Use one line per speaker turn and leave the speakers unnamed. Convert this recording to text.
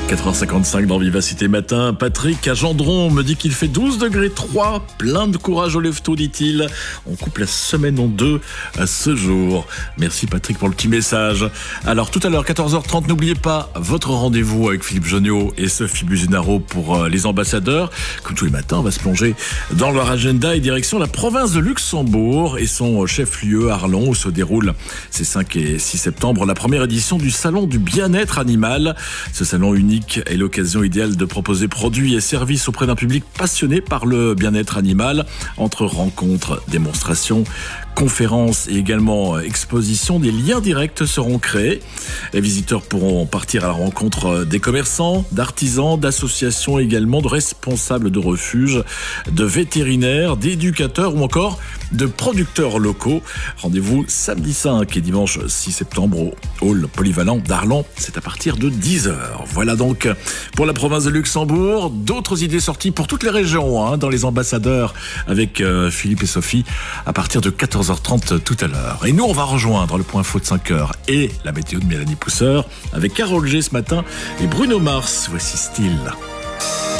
4h55 dans Vivacité Matin. Patrick à Gendron me dit qu'il fait 12 degrés 3. Plein de courage au lève-tôt, dit-il. On coupe la semaine en deux à ce jour. Merci Patrick pour le petit message. Alors tout à l'heure, 14h30, n'oubliez pas votre rendez-vous avec Philippe Jonniot et Sophie Buzenaro pour les ambassadeurs. Comme tous les matins, on va se plonger dans leur agenda et direction la province de Luxembourg et son chef-lieu Arlon où se déroule ces 5 et 6 septembre la première édition du Salon du bien-être animal. Ce salon unique est l'occasion idéale de proposer produits et services auprès d'un public passionné par le bien-être animal. Entre rencontres, démonstrations, conférences et également expositions, des liens directs seront créés. Les visiteurs pourront partir à la rencontre des commerçants, d'artisans, d'associations également, de responsables de refuges, de vétérinaires, d'éducateurs ou encore de producteurs locaux. Rendez-vous samedi 5 et dimanche 6 septembre au hall polyvalent d'Arlon. C'est à partir de 10h. Voilà donc pour la province de Luxembourg. D'autres idées sorties pour toutes les régions dans les ambassadeurs avec Philippe et Sophie à partir de 14h30 tout à l'heure. Et nous, on va rejoindre le point info de 5h et la météo de Mélanie Pousseur avec Carole G ce matin et Bruno Mars. Voici Style.